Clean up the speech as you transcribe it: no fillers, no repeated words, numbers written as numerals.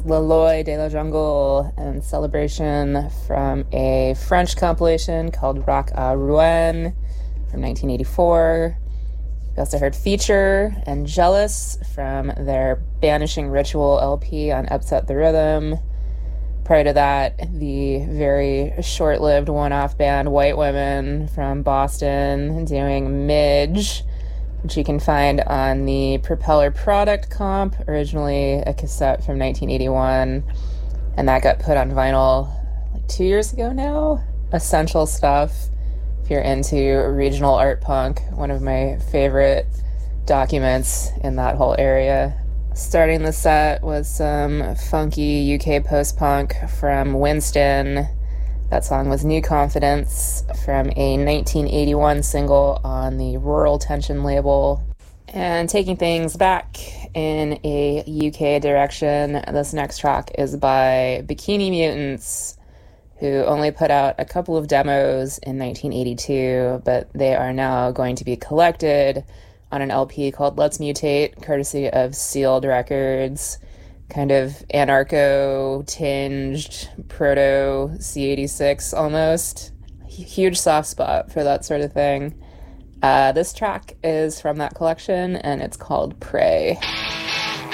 L'Aloy de la Jungle and Celebration from a French compilation called Rock à Rouen from 1984. We also heard Feature and Jealous from their Banishing Ritual LP on Upset the Rhythm. Prior to that, the very short-lived one-off band White Women from Boston doing Midge, which you can find on the Propeller Product comp, originally a cassette from 1981, and that got put on vinyl like 2 years ago now. Essential stuff if you're into regional art punk, one of my favorite documents in that whole area. Starting the set was some funky UK post-punk from Winston. That song was New Confidence from a 1981 single on the Rural Tension label. And taking things back in a UK direction, this next track is by Bikini Mutants, who only put out a couple of demos in 1982, but they are now going to be collected on an LP called Let's Mutate, courtesy of Sealed Records. Kind of anarcho-tinged, proto-C86 almost. Huge soft spot for that sort of thing. This track is from that collection, and it's called Prey.